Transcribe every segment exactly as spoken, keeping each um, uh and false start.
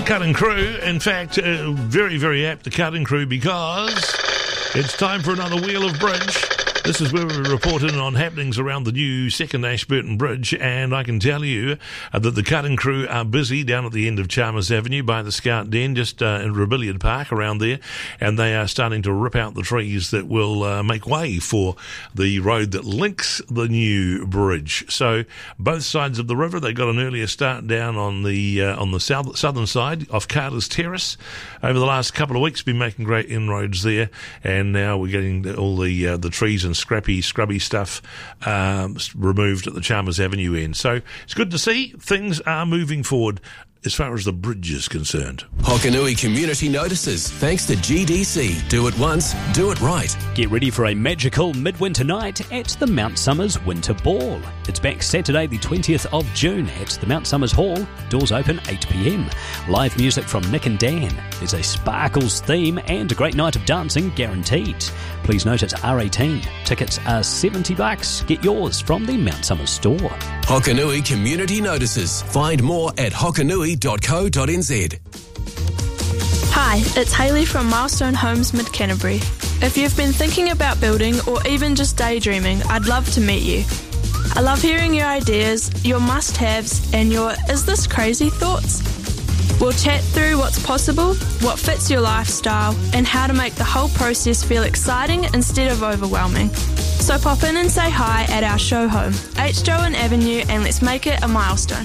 Cutting Crew. In fact, uh, very, very apt, the Cutting Crew, because it's time for another Wheel of Bridge. This is where we reported on happenings around the new second Ashburton Bridge, and I can tell you uh, that the Cutting Crew are busy down at the end of Chalmers Avenue by the Scout Den, just uh, in Rebellion Park around there, and they are starting to rip out the trees that will uh, make way for the road that links the new bridge. So both sides of the river, they got an earlier start down on the uh, on the south southern side off Carter's Terrace. Over the last couple of weeks, been making great inroads there, and now we're getting the, all the uh, the trees and scrappy, scrubby stuff um, removed at the Chalmers Avenue end. So it's good to see things are moving forward as far as the bridge is concerned. Hokanui Community Notices, thanks to G D C. Do it once, do it right. Get ready for a magical midwinter night at the Mount Somers Winter Ball. It's back Saturday the twentieth of June at the Mount Somers Hall. Doors open eight p.m. Live music from Nick and Dan. There's a Sparkles theme and a great night of dancing guaranteed. Please note it's R eighteen. Tickets are seventy bucks. Get yours from the Mount Somers store. Hokanui Community Notices. Find more at hokanui dot co dot n z. Hi, it's Hayley from Milestone Homes Mid Canterbury. If you've been thinking about building or even just daydreaming, I'd love to meet you. I love hearing your ideas, your must-haves, and your is this crazy thoughts. We'll chat through what's possible, what fits your lifestyle, and how to make the whole process feel exciting instead of overwhelming. So pop in and say hi at our show home, H. Joan Avenue, and let's make it a milestone.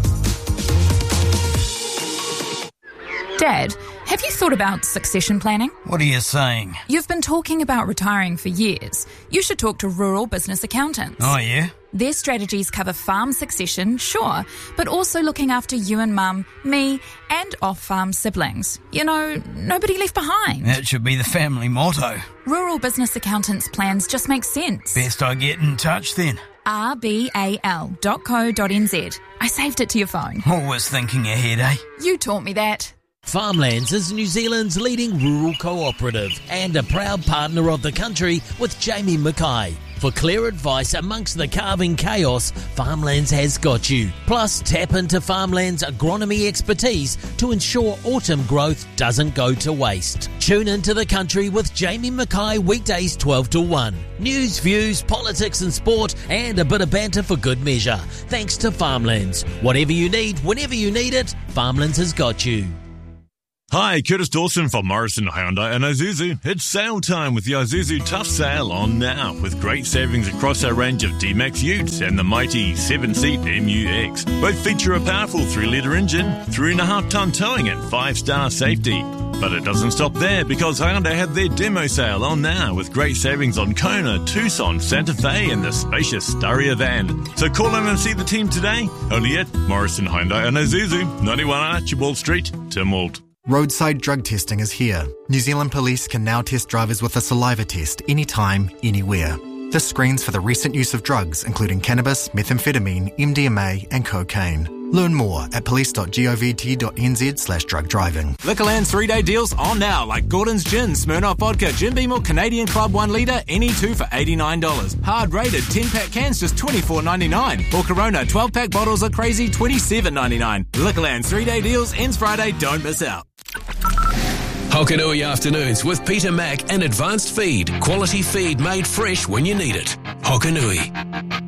Dad, have you thought about succession planning? What are you saying? You've been talking about retiring for years. You should talk to Rural Business Accountants. Oh, yeah? Their strategies cover farm succession, sure, but also looking after you and Mum, me, and off-farm siblings. You know, nobody left behind. That should be the family motto. Rural Business Accountants plans just make sense. Best I get in touch then. r b a l dot co dot n z. I saved it to your phone. Always thinking ahead, eh? You taught me that. Farmlands is New Zealand's leading rural cooperative and a proud partner of the country with Jamie Mackay. For clear advice amongst the carving chaos, Farmlands has got you. Plus, tap into Farmlands' agronomy expertise to ensure autumn growth doesn't go to waste. Tune into the country with Jamie Mackay weekdays twelve to one. News, views, politics and sport, and a bit of banter for good measure. Thanks to Farmlands. Whatever you need, whenever you need it, Farmlands has got you. Hi, Curtis Dawson from Morrison Hyundai and Isuzu. It's sale time with the Isuzu Tough Sale on now, with great savings across our range of D-Max Utes and the mighty seven-seat M U X. Both feature a powerful three litre engine, three and a half tonne towing and five-star safety. But it doesn't stop there, because Hyundai have their demo sale on now with great savings on Kona, Tucson, Santa Fe and the spacious Staria van. So call in and see the team today, only at Morrison Hyundai and Isuzu, ninety-one Archibald Street, Tynwald. Roadside drug testing is here. New Zealand Police can now test drivers with a saliva test anytime, anywhere. This screens for the recent use of drugs, including cannabis, methamphetamine, M D M A and cocaine. Learn more at police dot govt dot n z slash drug driving. Liquorland's three-day deals on now, like Gordon's Gin, Smirnoff Vodka, Jim Beam or Canadian Club one litre, any two for eighty-nine dollars. Hard rated ten-pack cans just twenty-four ninety-nine. Or Corona twelve-pack bottles are crazy twenty-seven ninety-nine. Liquorland's three-day deals ends Friday, don't miss out. Hokanui Afternoons with Peter Mack and Advanced Feed. Quality feed made fresh when you need it. Hokanui.